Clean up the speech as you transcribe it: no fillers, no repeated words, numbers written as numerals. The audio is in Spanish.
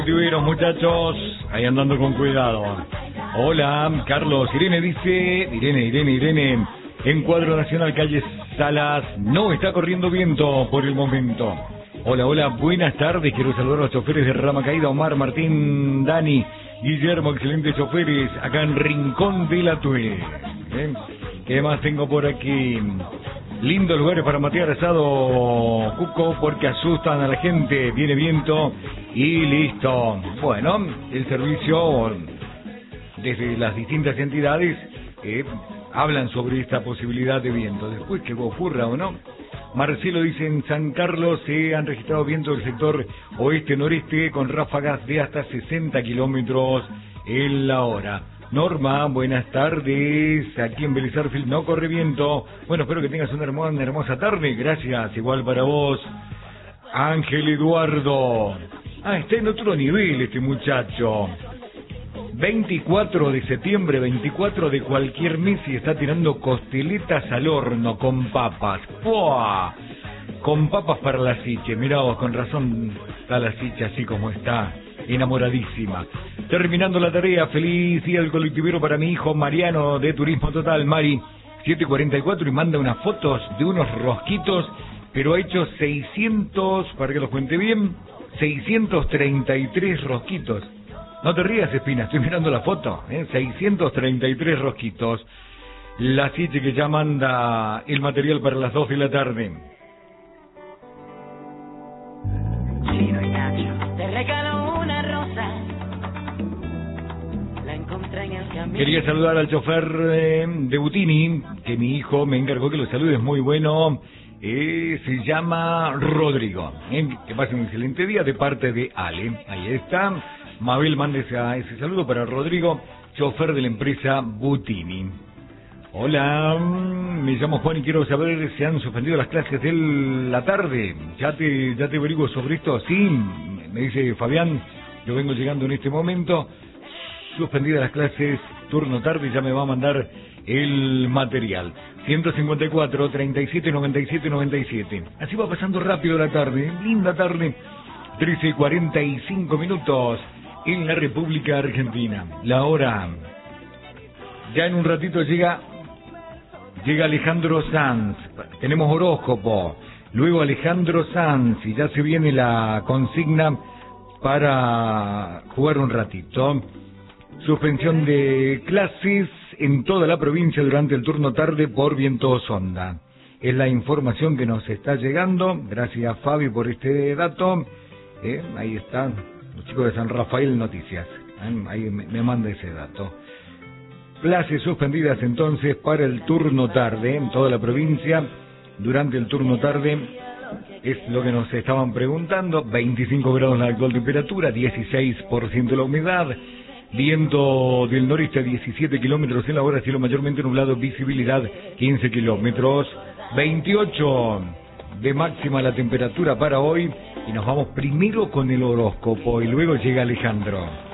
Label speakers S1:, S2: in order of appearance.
S1: Tuvieron, muchachos, ahí andando con cuidado. Hola, Carlos. Irene dice, Irene, Encuadro Nacional, calle Salas, no está corriendo viento por el momento. Hola, buenas tardes, quiero saludar a los choferes de Rama Caída, Omar, Martín, Dani, Guillermo, excelentes choferes, acá en Rincón de la Tue. ¿Qué más tengo por aquí? Lindos lugares para matear asado, Cuco, porque asustan a la gente, viene viento y listo. Bueno, el servicio desde las distintas entidades hablan sobre esta posibilidad de viento. Después que ocurra o no. Marcelo dice, en San Carlos se han registrado vientos del sector oeste-noreste con ráfagas de hasta 60 kilómetros en la hora. Norma, buenas tardes. Aquí en Belizarfield no corre viento. Bueno, espero que tengas una hermosa tarde. Gracias, igual para vos. Ángel Eduardo. Está en otro nivel este muchacho. 24 de septiembre, 24 de cualquier mes y está tirando costeletas al horno con papas. ¡Pua! Con papas para la Siche. Mirá vos, con razón está la Siche así como está, enamoradísima. Terminando la tarea, feliz día del colectivero para mi hijo Mariano de Turismo Total, Mari, 744, y manda unas fotos de unos rosquitos, pero ha hecho 600, para que los cuente bien, 633 rosquitos. No te rías, Espina, estoy mirando la foto, 633 rosquitos. La Siche que ya manda el material para las 2 de la tarde.
S2: Chino y Nacho, te regaló una rosa, la encontré en el camino.
S1: Quería saludar al chofer de Butini, que mi hijo me encargó que lo salude, es muy bueno. Se llama Rodrigo. Que pase un excelente día de parte de Ale. Ahí está. Mabel, mande ese saludo para Rodrigo, chofer de la empresa Butini. Hola, me llamo Juan y quiero saber si han suspendido las clases de la tarde. ¿Ya te averiguo sobre esto? Sí, me dice Fabián, yo vengo llegando en este momento. Suspendidas las clases, turno tarde, ya me va a mandar el material. 154, 37, 97, 97. Así va pasando rápido la tarde, linda tarde. 13:45 en la República Argentina. La hora. Ya en un ratito llega Alejandro Sanz. Tenemos horóscopo. Luego Alejandro Sanz. Y ya se viene la consigna para jugar un ratito. Suspensión de clases en toda la provincia durante el turno tarde por viento sonda. Es la información que nos está llegando. Gracias, Fabi, por este dato. Ahí están los chicos de San Rafael Noticias. Ahí me manda ese dato. Clases suspendidas entonces para el turno tarde en toda la provincia. Durante el turno tarde es lo que nos estaban preguntando. 25 grados la actual temperatura, 16% la humedad. Viento del noreste a 17 kilómetros en la hora, cielo mayormente nublado, visibilidad 15 kilómetros. 28 de máxima la temperatura para hoy. Y nos vamos primero con el horóscopo y luego llega Alejandro.